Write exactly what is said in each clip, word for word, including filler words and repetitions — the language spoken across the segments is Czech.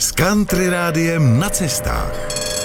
s Country Rádiem na cestách.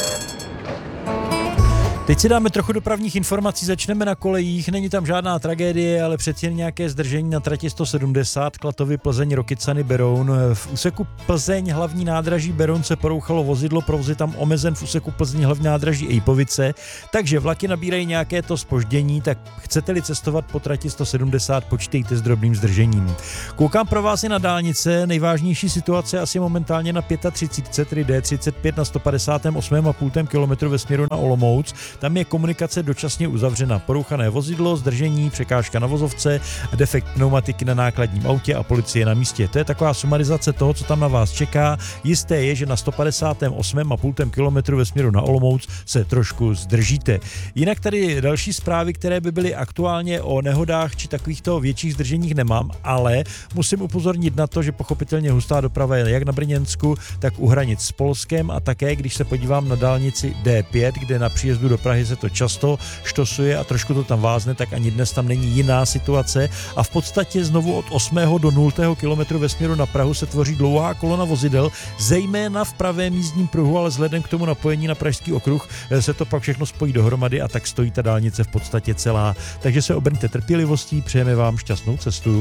Teď si dáme trochu dopravních informací, začneme na kolejích, není tam žádná tragédie, ale přeci jen nějaké zdržení na trati sto sedmdesát Klatovy, Plzeň, Rokycany, Beroun. V úseku Plzeň hlavní nádraží Beroun se porouchalo vozidlo, provoz je tam omezen v úseku Plzeň hlavní nádraží Ejpovice, takže vlaky nabírají nějaké to zpoždění, tak chcete-li cestovat po trati sto sedmdesát, počítejte s drobným zdržením. Koukám pro vás i na dálnice, nejvážnější situace asi momentálně na třicet pět, tedy D třicet pět na sto padesát osm celá pět kilometru ve směru na Olomouc. Tam je komunikace dočasně uzavřena. Porouchané vozidlo, zdržení, překážka na vozovce, defekt pneumatiky na nákladním autě a policie na místě. To je taková sumarizace toho, co tam na vás čeká. Jisté je, že na sto padesát osm celá pět kilometru ve směru na Olomouc se trošku zdržíte. Jinak tady další zprávy, které by byly aktuálně o nehodách či takovýchto větších zdrženích nemám, ale musím upozornit na to, že pochopitelně hustá doprava je jak na Brněnsku, tak u hranic s Polskem a také, když se podívám na dálnici D pět, kde na příjezdu do Prahy se to často štosuje a trošku to tam vázne, tak ani dnes tam není jiná situace a v podstatě znovu od osmého do nultého kilometru ve směru na Prahu se tvoří dlouhá kolona vozidel, zejména v pravém jízdním pruhu, ale vzhledem k tomu napojení na Pražský okruh se to pak všechno spojí dohromady a tak stojí ta dálnice v podstatě celá. Takže se obrňte trpělivostí, přejeme vám šťastnou cestu.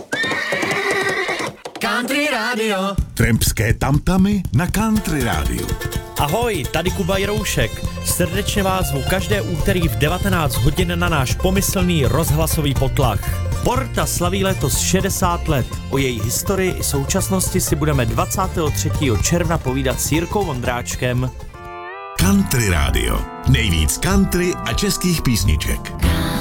Country Radio. Trampské tamtamy na Country Rádiu. Ahoj, tady Kuba Jiroušek. Srdečně vás zvu každé úterý v devatenáct hodin na náš pomyslný rozhlasový potlach. Porta slaví letos šedesát let. O její historii i současnosti si budeme dvacátého třetího června povídat s Jirkou Vondráčkem. Country Radio. Nejvíc country a českých písniček.